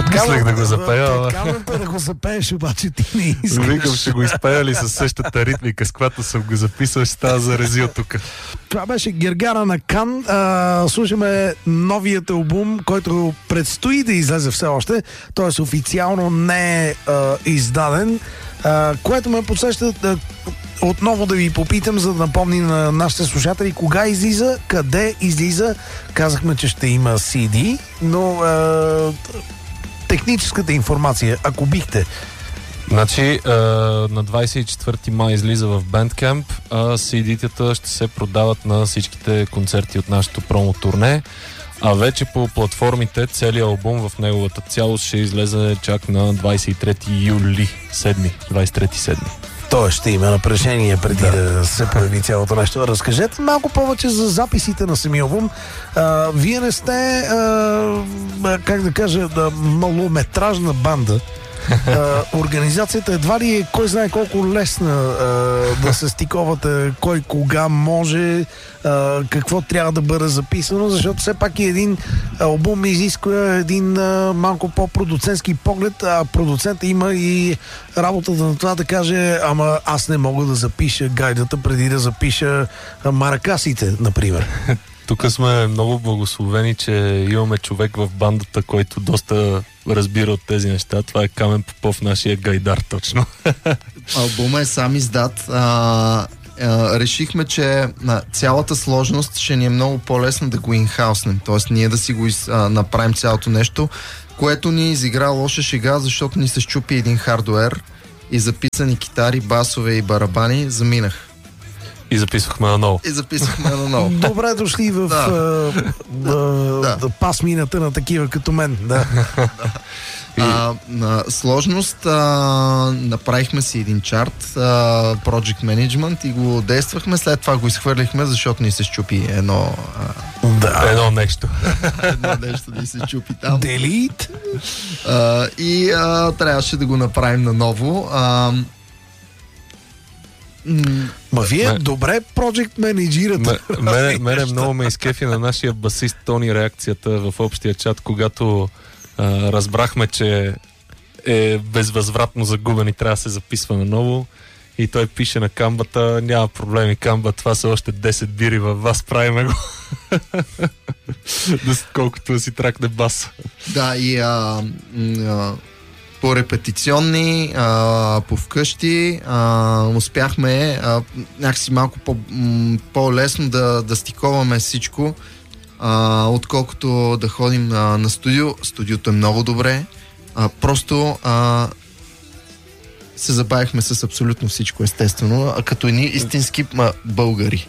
Мислех да го запея. Каменто да го запееш, обаче ти не искаш. Викам, ще го изпея ли със същата ритмика, с която съм го записал, ще става зарезил тук. Това беше Гергара на Кан. Слушаме новият албум, който предстои да излезе все още. Т.е. официално не е издаден. Което ме подсеща отново да ви попитам, за да напомни на нашите слушатели кога излиза, къде излиза. Казахме, че ще има CD, но техническата информация, ако бихте. Значи, на 24 май излиза в Bandcamp, а CD-тата ще се продават на всичките концерти от нашето промо-турне, а вече по платформите целият албум в неговата цялост ще излезе чак на 23 юли, 23-7. Тоест ще има напрежение преди да се появи цялото нещо. Разкажете малко повече за записите на самия албум. Вие не сте, как да кажа, малометражна банда. Организацията едва ли е кой знае колко лесна да се стиковате, кой кога може, какво трябва да бъде записано, защото все пак и един албум изисква един малко по-продуцентски поглед, а продуцента има и работата на това да каже, ама аз не мога да запиша гайдата преди да запиша маракасите, например. Тук сме много благословени, че имаме човек в бандата, който доста разбира от тези неща. Това е Камен Попов, нашия гайдар, точно. Албума е сам издат. Решихме, че цялата сложност ще ни е много по-лесно да го инхауснем. Т.е. ние да си го направим цялото нещо, което ни изигра лоша шега, защото ни се щупи един хардуер и записани китари, басове и барабани заминах. И записвахме наново. Добре дошли в пасмината на такива като мен. На сложност направихме си един чарт, Project Management, и го действахме, след това го изхвърлихме, защото ни се щупи едно нещо. Едно нещо ни се щупи там. Delete. И трябваше да го направим наново. Вие добре проджект менеджирате. Мене много ме изкефи на нашия басист Тони реакцията в общия чат, когато разбрахме, че е безвъзвратно загубен и трябва да се записва наново. И той пише на камбата: няма проблеми, камба, това са още 10 бири във вас, правиме го. Колкото да си тракне бас. Да, и по репетиционни, по вкъщи, успяхме някакси малко по-лесно да стиковаме всичко, отколкото да ходим на студио. Студиото е много добре. Просто се забавихме с абсолютно всичко, естествено, като едни истински българи.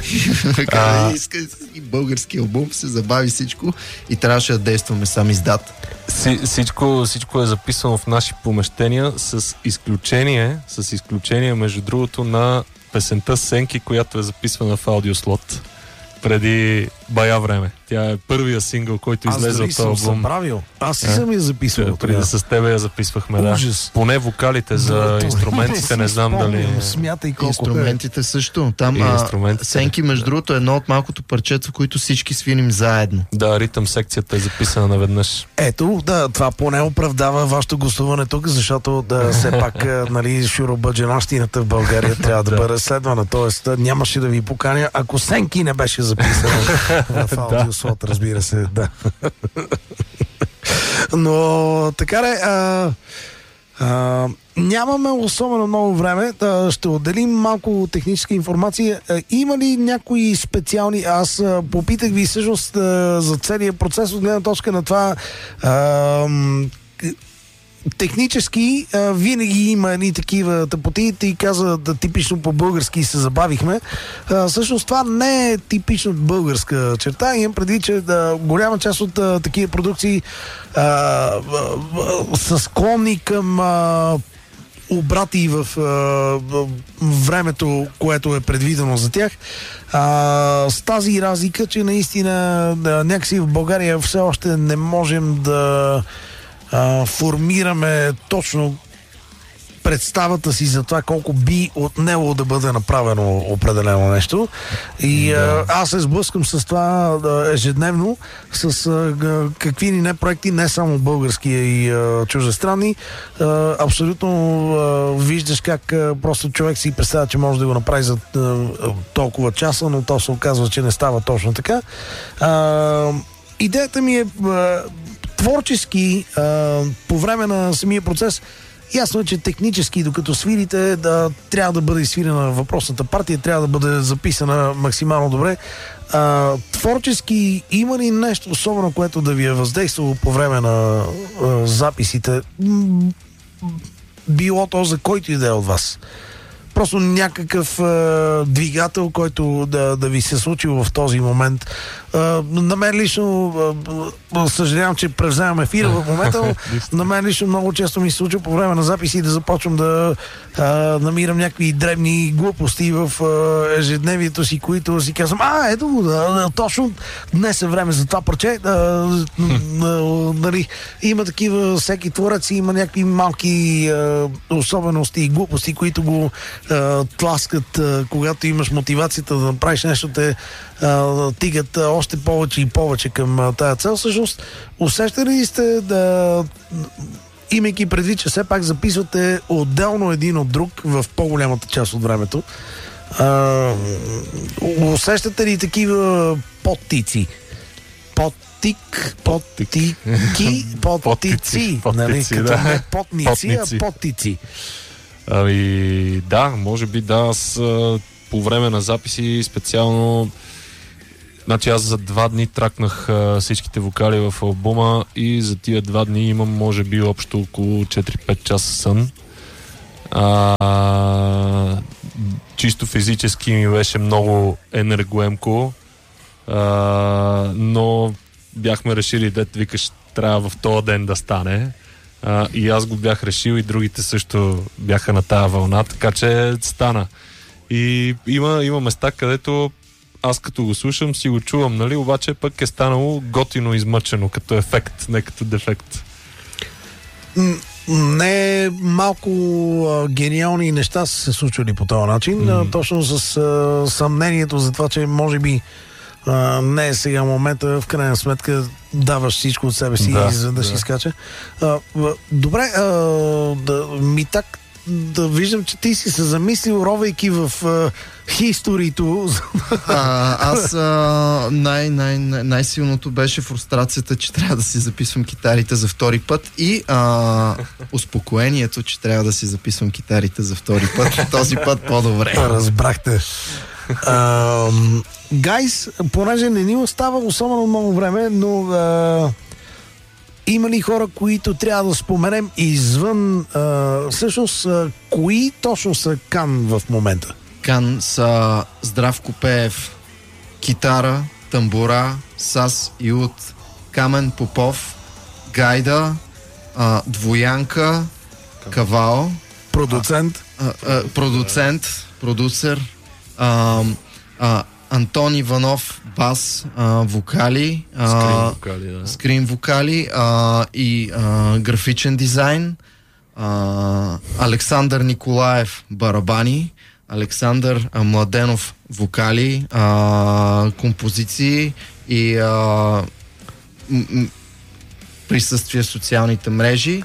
И български албум, се забави всичко и трябваше да действаме сам издат. Всичко е записано в наши помещения, с изключение, между другото, на песента Сенки, която е записвана в аудиослот преди бая време. Тя е първия сингъл, който излезе от този албум. Аз съм забравил. Аз си съм я записвал. Преди с тебе я записвахме, да. Поне вокалите за инструментите, не знам дали... Смятай колко. Инструментите също. Там Сенки, между другото, е едно от малкото парчета, които всички свирим заедно. Да, ритъм секцията е записана наведнъж. Ето, това поне оправдава вашето гостуване тук, защото все пак, шуробаджанащината в България трябва да бъде следвана. Тоест, нямаше да ви поканя, ако Сенки не беше записано в аудиослот, разбира се, да. Но така нямаме особено много време. Ще отделим малко техническа информация. Има ли някои специални... Аз попитах ви всъщност за целият процес от гледна точка на това технически винаги има едни такива тъпоти. Ти каза типично по-български се забавихме. Всъщност това не е типично българска черта. Имам предвид, че голяма част от такива продукции са склонни към обрати в времето, което е предвидено за тях. С тази разлика, че наистина някакси в България все още не можем да формираме точно представата си за това колко би отнело да бъде направено определено нещо. И аз се сблъскам с това ежедневно, с какви ни не проекти, не само български и чуждестранни. Абсолютно виждаш как просто човек си представя, че може да го направи за толкова часа, но то се оказва, че не става точно така. Идеята ми е творчески по време на самия процес. Ясно е, че технически, докато свирите, трябва да бъде свирена въпросната партия, трябва да бъде записана максимално добре. Творчески има ли нещо особено, което да ви е въздействало по време на записите? Било то за който и да е от вас. Просто някакъв двигател, който да ви се случи в този момент. На мен лично, съжалявам, че превземам ефира в момента, но на мен лично много често ми се случва по време на записи да започвам да намирам някакви дребни глупости в ежедневието си, които си казвам, ето, точно днес е време за това парче. Нали, има такива, всеки творец има някакви малки особености и глупости, които го тласкат, когато имаш мотивацията да направиш нещо, те тигат още повече и повече към тая цел. Всъщност, усещали ли сте да, имайки предвид, че все пак записвате отделно един от друг в по-голямата част от времето, усещате ли такива подтици? Подтици. Нали? Като не потници, а подтици. Да, може би да. Аз по време на записи специално, значи аз за 2 дни тракнах всичките вокали в албума и за тия 2 дни имам може би общо около 4-5 часа сън. Чисто физически ми беше много енергоемко, но бяхме решили, дет викаш, трябва в този ден да стане. И аз го бях решил и другите също бяха на тая вълна, така че стана. И има места, където аз като го слушам си го чувам, нали, обаче пък е станало готино измъчено като ефект, не като дефект. Не малко гениални неща са се случвали по този начин, точно с съмнението за това, че може би не е сега момента, в крайна сметка даваш всичко от себе си и изведнъж изкача. Добре, да виждам, че ти си се замислил, ровейки в хисторито. Аз най-силното беше фрустрацията, че трябва да си записвам китарите за втори път и успокоението, че трябва да си записвам китарите за втори път. Този път по-добре. Разбрахте. Гайс, понеже не ни остава особено много време, но има ли хора, които трябва да споменем извън всъщност, кои точно са Кан в момента? Кан са Здравко Пеев, китара, тамбура, Сас Ют, Камен Попов, Гайда, Двоянка, Кавао, продуцер, Антон Иванов, бас, вокали, скрин вокали и графичен дизайн, Александър Николаев, барабани, Александър Младенов, вокали, композиции и присъствие в социалните мрежи.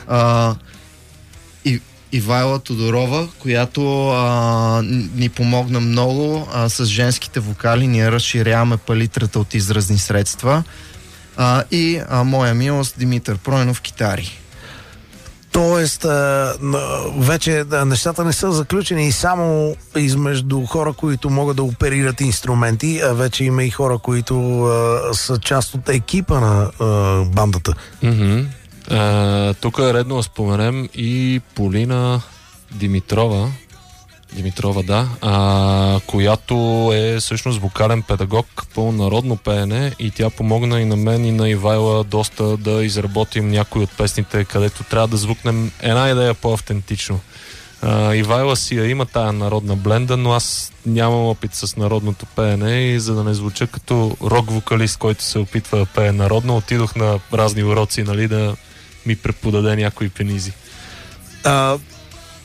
Ивайла Тодорова, която ни помогна много с женските вокали. Ние разширяваме палитрата от изразни средства. И моя милост Димитър Пройнов, китари. Тоест, вече нещата не са заключени само измежду хора, които могат да оперират инструменти, а вече има и хора, които са част от екипа на бандата. Тук е редно да споменем и Полина Димитрова, да, която е всъщност вокален педагог по народно пеене и тя помогна и на мен и на Ивайла доста да изработим някои от песните, където трябва да звукнем една идея по-автентично. Ивайла си има тая народна бленда, но аз нямам опит с народното пеене и за да не звуча като рок-вокалист, който се опитва да пее народно, отидох на разни уроци, нали, да ми преподаде някои пенизи.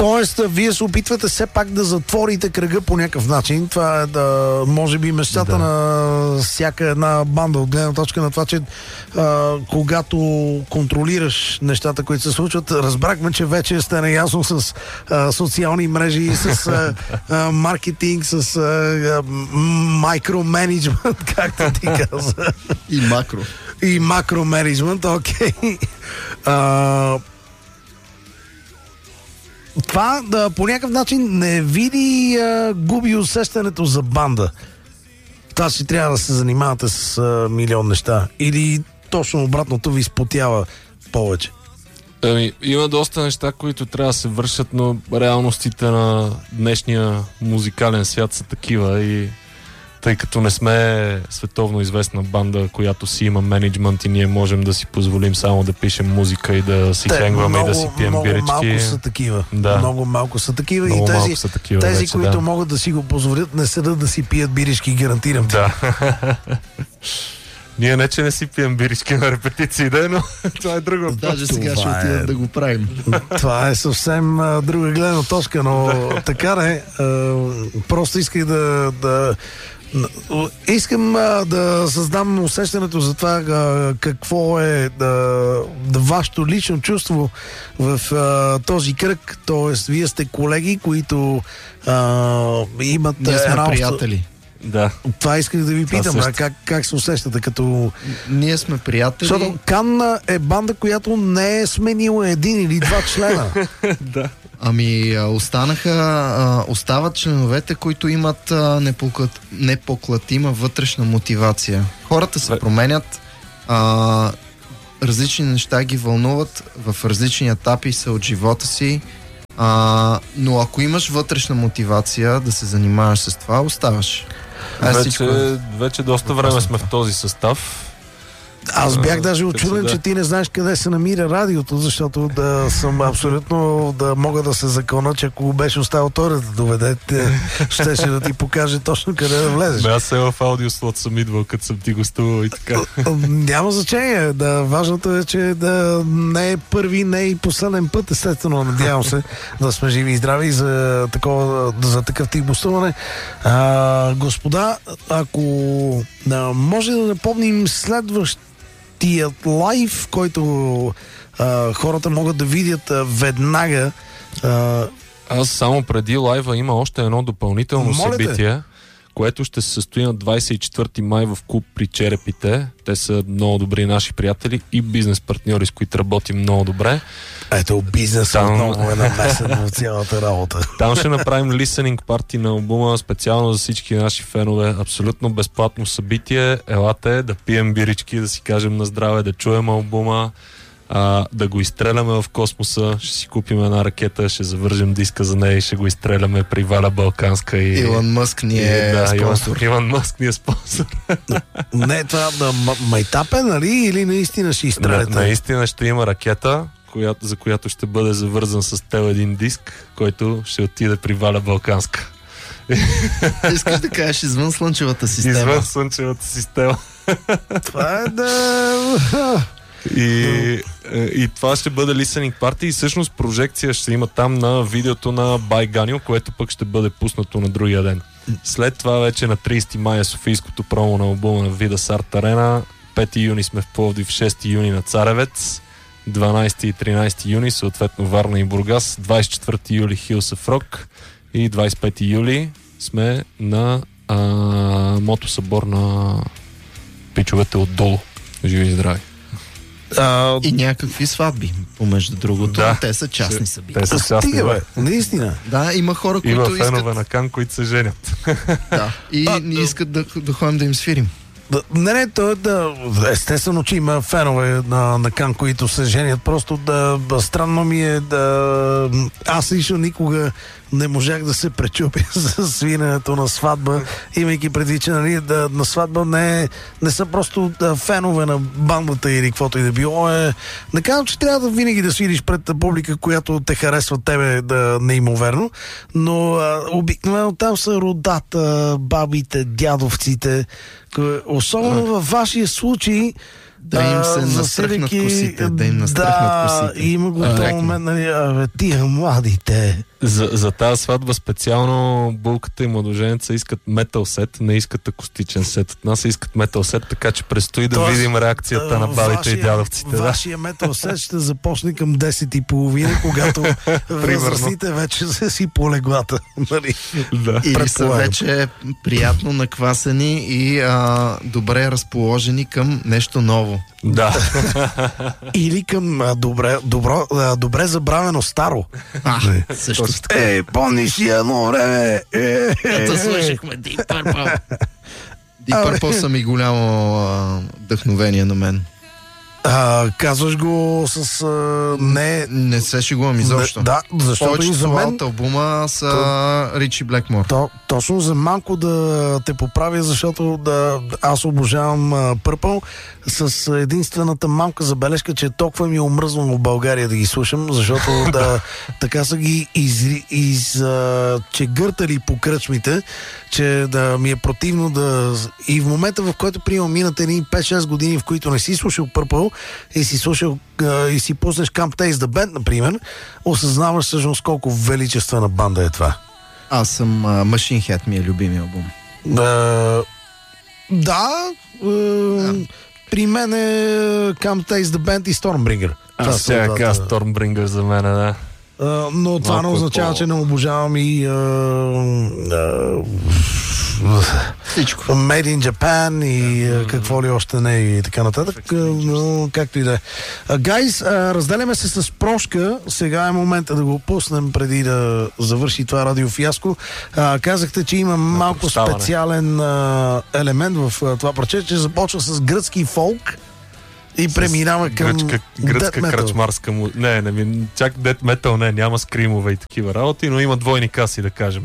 Тоест, вие се опитвате все пак да затворите кръга по някакъв начин. Това е да, може би, мечтата на всяка една банда от гледна точка на това, че когато контролираш нещата, които се случват, разбрахме, че вече сте наясно с социални мрежи, с маркетинг, с микроменеджмент, както ти каза. И макро. И макроменеджмент, окей. Това по някакъв начин не види губи усещането за банда. Това си трябва да се занимавате с милион неща. Или точно обратното ви изпотява повече. Има доста неща, които трябва да се вършат, но реалностите на днешния музикален свят са такива и тъй като не сме световно известна банда, която си има менеджмент и ние можем да си позволим само да пишем музика и да си хенгваме и да си пием бирички. Много малко са такива. Да. Много малко са такива. Много и малко са такива тези вече, които могат да си го позволят, не седат да си пият бирички, гарантирам. Да. Ние не, че не си пием бирички на репетиции, но това е друго. Даже сега ще отидем да го правим. Това е съвсем друга гледна точка, но така не. Просто исках искам да създам усещането за това какво е вашето лично чувство в този кръг. Тоест, вие сте колеги, които имат... Ние сме приятели. Да. Това исках да ви питам, как се усещате като... Ние сме приятели. Защото Кан е банда, която не е сменила един или два члена. Да. Ами остават членовете, които имат непоклатима вътрешна мотивация. Хората се променят, различни неща ги вълнуват в различни етапи са от живота си, но ако имаш вътрешна мотивация да се занимаваш с това, оставаш. Вече доста време сме в този състав. Аз бях даже учуден, че ти не знаеш къде се намира радиото, защото да съм абсолютно да мога да се закона, че ако го беше оставил той да доведе, щеше да ти покаже точно къде да влезеш. Аз се в аудиослот съм идвал, като съм ти гостувал и така. Няма значение. Важното е, че да не е първи, не е и последен път, естествено. Надявам се да сме живи и здрави за такъв тип гостуване. Господа, ако може да напомним следващият лайв, който хората могат да видят веднага. Аз само преди лайва има още едно допълнително събитие, което ще се състои на 24 май в клуб при Черепите. Те са много добри наши приятели и бизнес партньори, с които работим много добре. Ето, бизнес отново е намесен в цялата работа. Там ще направим listening party на албума, специално за всички наши фенове. Абсолютно безплатно събитие. Елате да пием бирички, да си кажем на здраве, да чуем албума, да го изстреляме в космоса. Ще си купим една ракета, ще завържем диска за нея и ще го изстреляме при Валя Балканска. Илон Мъск ни е спонсор. Илон Мъск ни е спонсор. Не, това майтап е, нали? Или наистина ще изстреляте? Наистина ще има ракета, за която ще бъде завързан с тел един диск, който ще отиде при Валя Балканска. Искаш да кажеш извън Слънчевата система? Извън Слънчевата система. Това е да... И това ще бъде listening party и всъщност прожекция ще има там на видеото на Байганил, което пък ще бъде пуснато на другия ден. След това вече на 30 май е софийското промо на албума на Видас Арт Арена, 5 юни сме в Пловдив, 6 юни на Царевец, 12 и 13 юни съответно Варна и Бургас, 24 юли Хилс оф Рок и 25 юли сме на мотосъбор на пичовете отдолу. Живи и здрави! И някакви сватби, помежду другото. Да. Те са частни събития. Те са частни, наистина. Да, има хора, които има искат... фенове на Кан, които се женят. Да, и искат да ходим да им свирим. Не, то естествено, че има фенове на Кан, които се женят. Просто странно ми е аз лично никога не можах да се пречупя за свирането на сватба, имайки предвид, че на сватба не са просто фенове на бандата или каквото и да било. Не казвам, че трябва да винаги да свириш пред публика, която те харесва тебе неимоверно, но обикновено там са родата, бабите, дядовците. Особено във вашия случай да им се настръхнат косите. Да им настръхнат косите. Да, има го този момент, тия младите. За тази сватба специално Булката и младоженеца искат метал сет, не искат акустичен сет. От нас искат метал сет, така че предстои да видим реакцията на бабите и дядовците. Вашия метал сет ще започне към 10:30, когато възрастните вече са си по леглата. Нали? Да. Или са вече приятно наквасени и добре разположени към нещо ново. Да. Или към добре забравено старо. Също. Помниш ли едно време? Ето слушахме Deep Purple. Deep Purple са ми голямо вдъхновение на мен. Казваш го с... Не се шегувам изобщо. Да, защото и за мен... от албума са Ричи Блекмор. Точно за малко да те поправя, защото аз обожавам Purple с единствената малка забележка, че толкова ми е омръзнало в България да ги слушам, защото така са ги изчегъртали по кръчмите, че да ми е противно да... И в момента, в който минат едни 5-6 години, в които не си слушал Purple и си слушал и си пуснеш Can't Taste the Band, например, осъзнаваш всъщност колко величествена банда е това. Аз съм Machine Head, ми е любимия албум. При мен е Can't Taste the Band и Stormbringer. Аз сега казвам Stormbringer за мен, да. Но това не означава, че не обожавам и всичко. Made in Japan и какво ли още не и така нататък. Но както и да е. Гайз, разделяме се с Прошка. Сега е момента да го пуснем преди да завърши това радиофиаско. Казахте, че има малко специален елемент в това парче, че започва с гръцки фолк и преминава към гръцка крачмарска му. Не, чак дет метал няма скримове и такива работи, но има двойни каси, да кажем.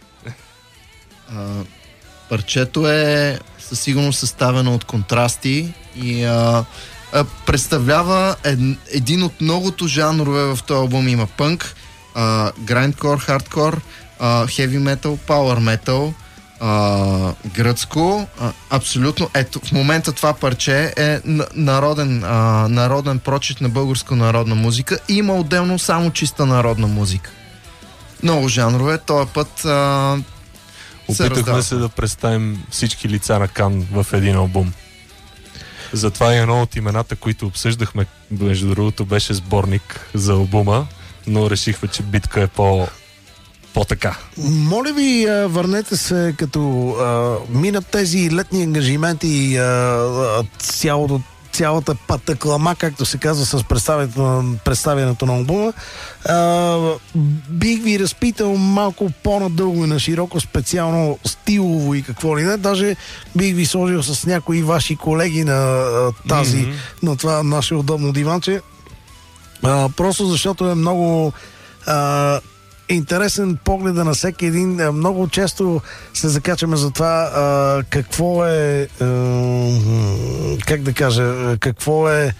Парчето е със сигурност съставено от контрасти и представлява един от многото жанрове в този албум. Има пънк, грайндкор, хардкор, хеви метал, пауър метал, гръцко. Абсолютно. Ето, в момента това парче е народен прочит на българска народна музика и има отделно само чиста народна музика. Много жанрове. Този път опитахме се да представим всички лица на Кан в един албум. Затова и едно от имената, които обсъждахме, между другото, беше сборник за албума, но решихме, че битка е по-така. Моля ви, върнете се, като минат тези летни ангажименти и цялата патаклама, както се казва с представянето на албума. Бих ви разпитал малко по-надълго и на широко, специално стилово и какво ли не. Даже бих ви сложил с някои ваши колеги на на това наше удобно диванче. Просто защото е много интересен погледа на всеки един. Много често се закачаме за това какво е как да кажа, какво е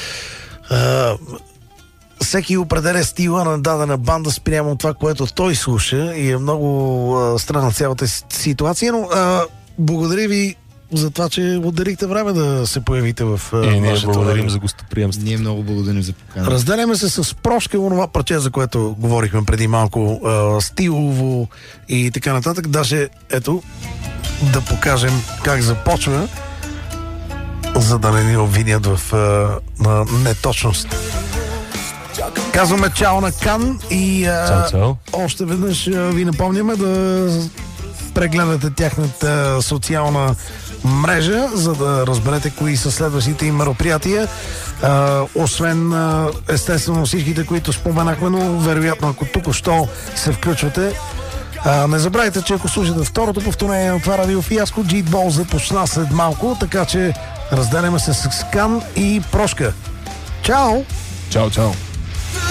всеки определя стила на дадена банда спрямо това, което той слуша и е много странна цялата ситуация, но благодаря ви за това, че отделихте време да се появите в ние благодарим за гостоприемството. Ние много благодарим за покана. Разделяме се с Прошка, онова парче, за което говорихме преди малко, стилово и така нататък. Даже, ето, да покажем как започва, за да не ни обвинят в неточност. Казваме чао на Кан и чао. Още веднъж ви напомняме да прегледате тяхната социална мрежа, за да разберете кои са следващите им мероприятия. Освен естествено всичките, които споменахме, но вероятно ако тук-що се включвате, не забравяйте, че ако слушате второто повторение на това радиофиаско, G-Ball започна след малко, така че разделяме се с Кан и Прошка. Чао! Чао!